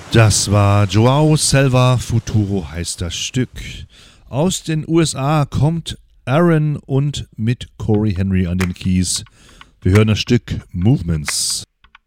Das war Joao Selva Futuro heißt das Stück. Aus den USA kommt Aaron und mit Corey Henry an den Keys. Wir hören das Stück Movements.